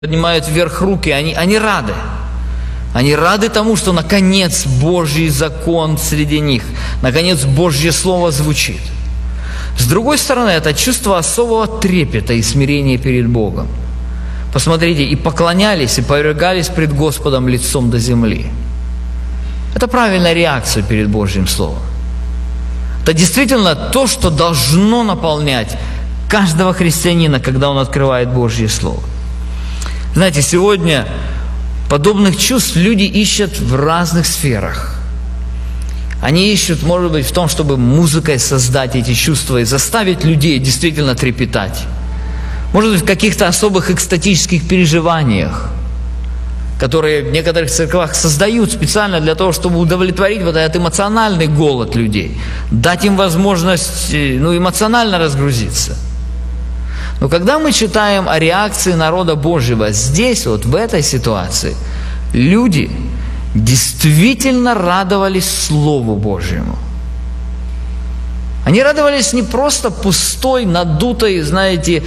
поднимают вверх руки, они рады. Они рады тому, что наконец Божий закон среди них, наконец Божье Слово звучит. С другой стороны, это чувство особого трепета и смирения перед Богом. Посмотрите, и поклонялись, и повергались пред Господом лицом до земли. Это правильная реакция перед Божьим Словом. Это действительно то, что должно наполнять каждого христианина, когда он открывает Божье Слово. Знаете, сегодня подобных чувств люди ищут в разных сферах. Они ищут, может быть, в том, чтобы музыкой создать эти чувства и заставить людей действительно трепетать. Может быть, в каких-то особых экстатических переживаниях, которые в некоторых церквах создают специально для того, чтобы удовлетворить вот этот эмоциональный голод людей, дать им возможность эмоционально разгрузиться. Но когда мы читаем о реакции народа Божьего здесь, вот в этой ситуации, люди действительно радовались Слову Божьему. Они радовались не просто пустой, надутой, знаете,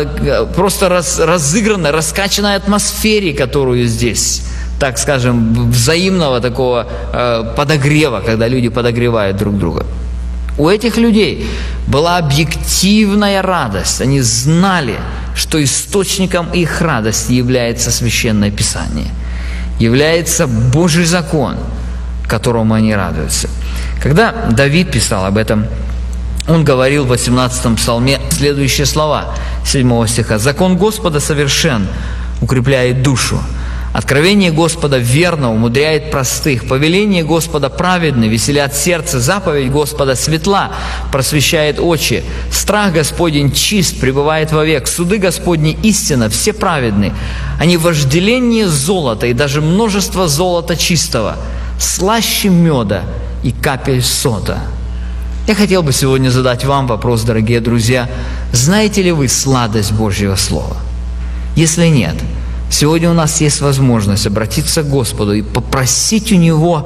просто разыгранной, раскачанной атмосфере, которую здесь, так скажем, взаимного такого подогрева, когда люди подогревают друг друга. У этих людей была объективная радость. Они знали, что источником их радости является Священное Писание, является Божий закон, которому они радуются. Когда Давид писал об этом, он говорил в 18-м псалме следующие слова 7 стиха. «Закон Господа совершен, укрепляет душу. Откровение Господа верно, умудряет простых. Повеление Господа праведны, веселят сердце. Заповедь Господа светла, просвещает очи. Страх Господень чист, пребывает вовек. Суды Господни истина, все праведны. Они вожделение золота и даже множество золота чистого, слаще меда и капель сода». Я хотел бы сегодня задать вам вопрос, дорогие друзья. Знаете ли вы сладость Божьего Слова? Если нет, сегодня у нас есть возможность обратиться к Господу и попросить у Него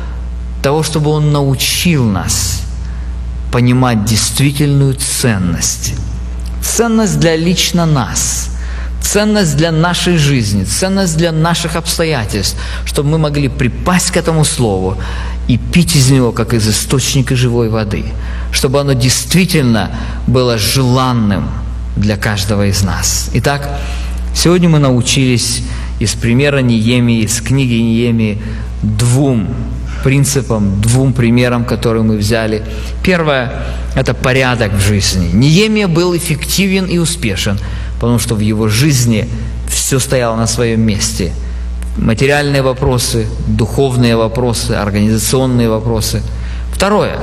того, чтобы Он научил нас понимать действительную ценность. Ценность для лично нас, ценность для нашей жизни, ценность для наших обстоятельств, чтобы мы могли припасть к этому Слову и пить из него, как из источника живой воды, чтобы оно действительно было желанным для каждого из нас. Итак, сегодня мы научились из примера Неемии, из книги Неемии, двум принципам, двум примерам, которые мы взяли. Первое – это порядок в жизни. Неемия был эффективен и успешен, потому что в его жизни все стояло на своем месте. Материальные вопросы, духовные вопросы, организационные вопросы. Второе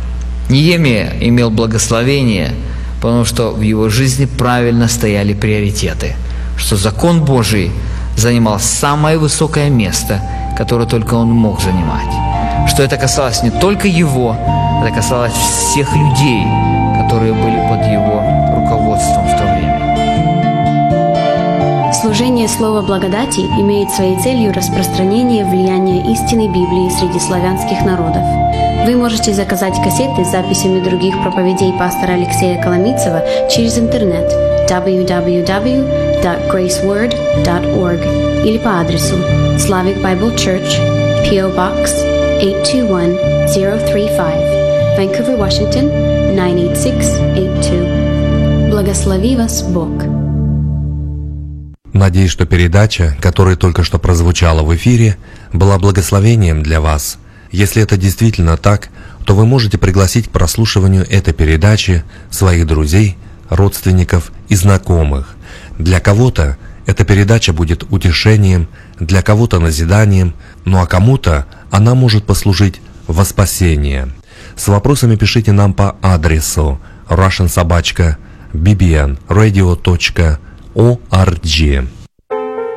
– Неемия имел благословение, потому что в его жизни правильно стояли приоритеты, что закон Божий занимал самое высокое место, которое только он мог занимать. Что это касалось не только его, это касалось всех людей, которые были под его руководством в то время. Служение Слова Благодати имеет своей целью распространение влияния истинной Библии среди славянских народов. Вы можете заказать кассеты с записями других проповедей пастора Алексея Коломийцева через интернет www.graceword.org или по адресу Slavic Bible Church, P.O. Box 821035, Vancouver, Washington 98682. Благослови вас Бог! Надеюсь, что передача, которая только что прозвучала в эфире, была благословением для вас. Если это действительно так, то вы можете пригласить к прослушиванию этой передачи своих друзей, родственников и знакомых. Для кого-то эта передача будет утешением, для кого-то назиданием, ну а кому-то она может послужить во спасение. С вопросами пишите нам по адресу russian@bbnradio.org.